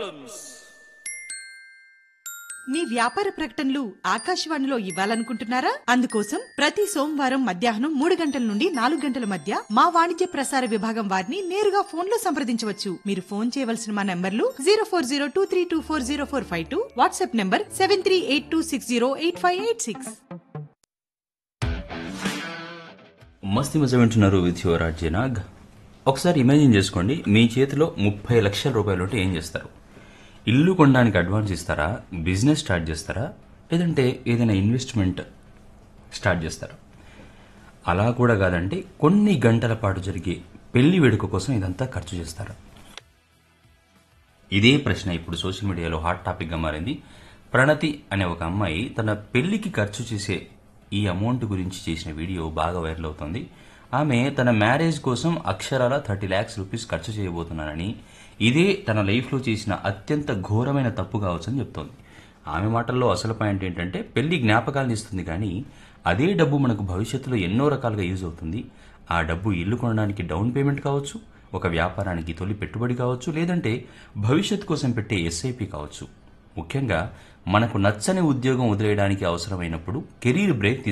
Films. మీ వ్యాపార ప్రకటనలు ఆకాశవాణిలో ఇవ్వాలనుకుంటున్నారా? అందుకోసం ప్రతి సోమవారం మధ్యాహ్నం 3 గంటల నుండి 4 గంటల మధ్య మా వాణిజ్య ప్రసార విభాగం వారిని నేరుగా ఫోన్ లో సంప్రదించవచ్చు. మీరు ఫోన్ చేయవలసిన మా నంబర్లు 0402324045, వాట్సాప్ నంబర్ 7382608586. మస్తీ మజా వింటున్నారు విత్ యువర్ జనాగ్. ఒకసారి ఇమాజిన్ చేసుకోండి, మీ చేతిలో 30 లక్షల రూపాయలు ఉంటే ఏం చేస్తారు? ఇల్లు కొనడానికి అడ్వాన్స్ ఇస్తారా? బిజినెస్ స్టార్ట్ చేస్తారా? లేదంటే ఏదైనా ఇన్వెస్ట్మెంట్ స్టార్ట్ చేస్తారా? అలా కూడా కాదంటే కొన్ని గంటల పాటు జరిగే పెళ్లి వేడుక కోసం ఇదంతా ఖర్చు చేస్తారా? ఇదే ప్రశ్న ఇప్పుడు సోషల్ మీడియాలో హాట్ టాపిక్గా మారింది. ప్రణతి అనే ఒక అమ్మాయి తన పెళ్లికి ఖర్చు చేసే ఈ అమౌంట్ గురించి చేసిన వీడియో బాగా వైరల్ అవుతోంది. ఆమె తన మ్యారేజ్ కోసం అక్షరాల 30 lakhs రూపీస్ ఖర్చు చేయబోతున్నానని, ఇదే తన లైఫ్లో చేసిన అత్యంత ఘోరమైన తప్పు కావచ్చని చెప్తోంది. ఆమె మాటల్లో అసలు పాయింట్ ఏంటంటే, పెళ్లి జ్ఞాపకాలను ఇస్తుంది కానీ అదే డబ్బు మనకు భవిష్యత్తులో ఎన్నో రకాలుగా యూజ్ అవుతుంది. ఆ డబ్బు ఇల్లు కొనడానికి డౌన్ పేమెంట్ కావచ్చు, ఒక వ్యాపారానికి తొలి పెట్టుబడి కావచ్చు, లేదంటే భవిష్యత్తు కోసం పెట్టే SIP కావచ్చు. ముఖ్యంగా మనకు నచ్చని ఉద్యోగం వదిలేయడానికి అవసరమైనప్పుడు కెరీర్ బ్రేక్